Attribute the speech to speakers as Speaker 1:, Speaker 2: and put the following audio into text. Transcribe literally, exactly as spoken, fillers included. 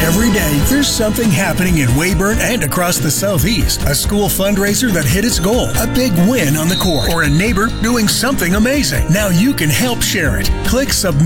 Speaker 1: Every day, there's something happening in Weyburn and across the Southeast. A school fundraiser that hit its goal, a big win on the court, or a neighbor doing something amazing. Now you can help share it. Click Submit